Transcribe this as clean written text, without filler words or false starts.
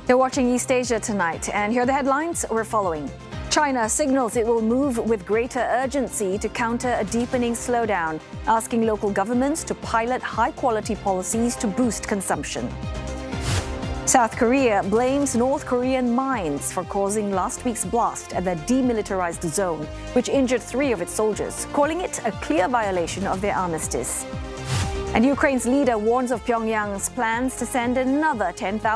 You're watching East Asia tonight, and here are the headlines we're following. China signals it will move with greater urgency to counter a deepening slowdown, asking local governments to pilot high-quality policies to boost consumption. South Korea blames North Korean mines for causing last week's blast at the demilitarized zone, which injured 3 of its soldiers, calling it a clear violation of their armistice. And Ukraine's leader warns of Pyongyang's plans to send another 10,000